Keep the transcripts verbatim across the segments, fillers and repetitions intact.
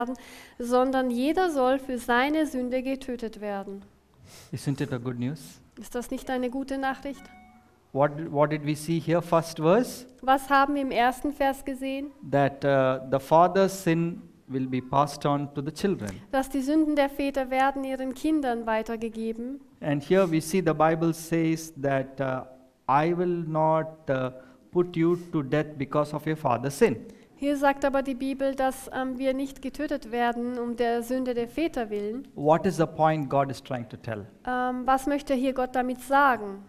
sondern jeder soll für seine Sünde getötet werden. Isn't it a good news? Ist das nicht eine gute Nachricht? What, what did we see here? First verse, Was haben wir im ersten Vers gesehen? that uh, the father's sin will be passed on to the children. Dass die Sünden der Väter werden ihren Kindern weitergegeben. And here we see the Bible says that uh, I will not uh, put you to death because of your father's sin. Hier sagt aber die Bibel, dass ähm, wir nicht getötet werden um der Sünde der Väter willen. What is the point God is trying to tell? Ähm, was möchte hier Gott damit sagen?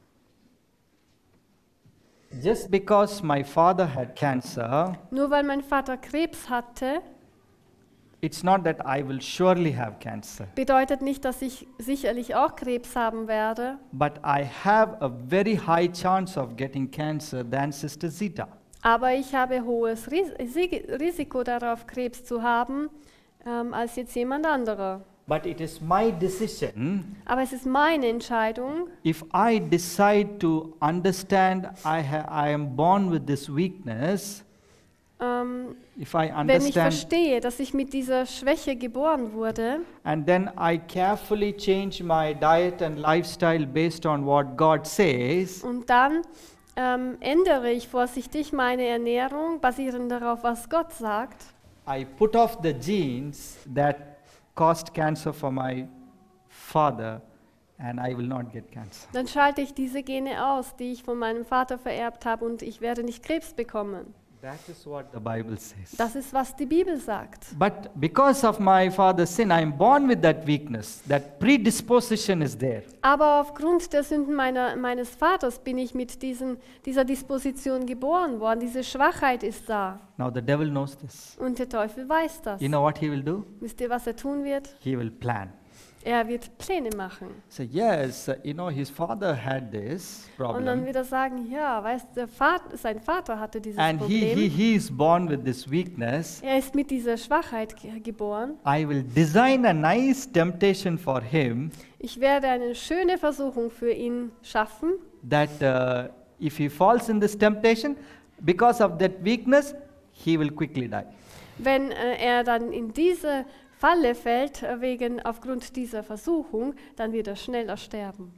Just because my father had cancer, Nur weil mein Vater Krebs hatte, it's not that I will surely have cancer, bedeutet nicht, dass ich sicherlich auch Krebs haben werde. but I have a very high chance of getting cancer than Sister Zita. Aber ich habe hohes Ris Risiko darauf, Krebs zu haben, ähm, als jetzt jemand anderer. But it is my decision. Aber es ist meine Entscheidung. If I decide to understand I, ha- I am born with this weakness, Ähm, if I wenn ich understand, verstehe, dass ich mit dieser Schwäche geboren wurde, and then I carefully change my diet and lifestyle based on what God says, und dann ähm, ändere ich vorsichtig meine Ernährung, basierend darauf, was Gott sagt, I put off the genes that caused cancer for my father, and I will not get cancer. dann schalte ich diese Gene aus, die ich von meinem Vater vererbt habe, und ich werde nicht Krebs bekommen. That is what the Bible says. Das ist, was die Bibel sagt. But because of my father's sin, I am born with that weakness. That predisposition is there. Aber aufgrund der Sünden meiner, meines Vaters bin ich mit diesen, dieser Disposition geboren worden. Diese Schwachheit ist da. Now the devil knows this. Und der Teufel weiß das. You know what he will do? Wisst ihr, was er tun wird? He will plan. Er wird Pläne machen. So yes, uh, you know, his father had this Und dann problem, wird er sagen, ja, weißt du, sein Vater hatte dieses and he, he, Problem. he is born with this weakness. Er ist mit dieser Schwachheit ge geboren. I will design a nice temptation for him Ich werde eine schöne Versuchung für ihn schaffen, that uh, if he falls in this temptation, because of that weakness, he will quickly die. wenn äh, er dann in diese Falle fällt, äh, wegen, aufgrund dieser Versuchung, dann wird er schneller sterben.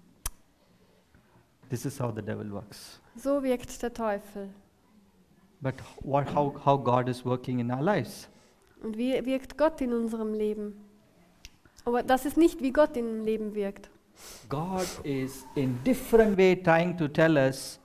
This is how the devil works. So wirkt der Teufel. But what, how, how God is working in our lives? Und wie wirkt Gott in unserem Leben? Aber das ist nicht, wie Gott im Leben wirkt. God is in different way trying to tell us,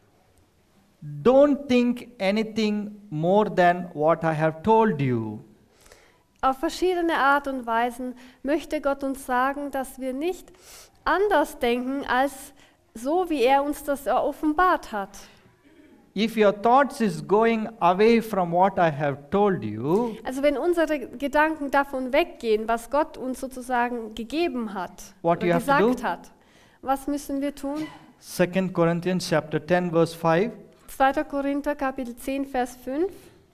don't think anything more than what I have told you. Auf verschiedene Art und Weisen möchte Gott uns sagen, dass wir nicht anders denken, als so, wie er uns das offenbart hat. If your thoughts is going away from what I have told you, Also wenn unsere Gedanken davon weggehen, was Gott uns sozusagen gegeben hat What oder you have to gesagt do? hat, was müssen wir tun? Second Corinthians chapter ten verse five, zweiter Korinther Kapitel zehn, Vers fünf.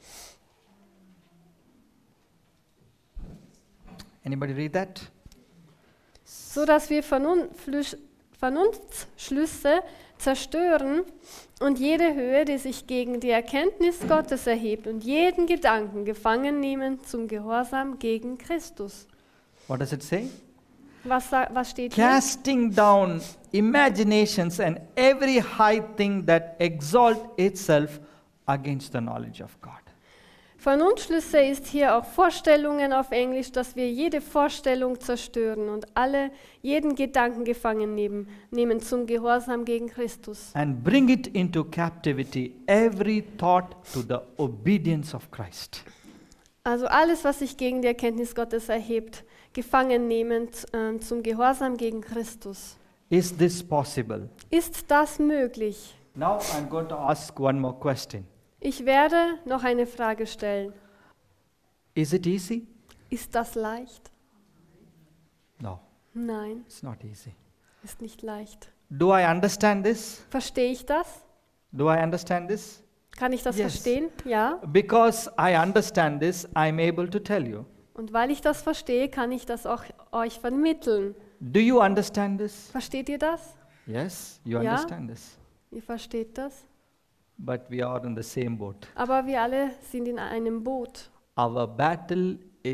anybody read that? So dass wir Vernunftflüsch- Vernunftsschlüsse zerstören und jede Höhe, die sich gegen die Erkenntnis Gottes erhebt, und jeden Gedanken gefangen nehmen zum Gehorsam gegen Christus. What does it say? Was, sa- was steht hier? Casting down imaginations and every high thing that exalt itself against the knowledge of God. Vernunftschlüsse ist hier auch Vorstellungen auf Englisch, dass wir jede Vorstellung zerstören und alle, jeden Gedanken gefangen nehmen, nehmen zum Gehorsam gegen Christus. And bring it into captivity, every thought to the obedience of Christ. Also alles, was sich gegen die Erkenntnis Gottes erhebt, gefangen nehmen äh, zum Gehorsam gegen Christus. Is this possible? Ist das möglich? Now I'm going to ask one more question. Ich werde noch eine Frage stellen. Is it easy? Ist das leicht? No, Nein, it's not easy. ist nicht leicht. Do I understand this? Verstehe ich das? Do I understand this? Kann ich das Yes. verstehen? Ja. Because I understand this, I'm able to tell you. Und weil ich das verstehe, kann ich das auch euch vermitteln. Do you understand this? Versteht ihr das? Yes, you Ja. understand this. Ihr versteht das? But we are in the same boat. Aber wir alle sind in einem Boot. Our battle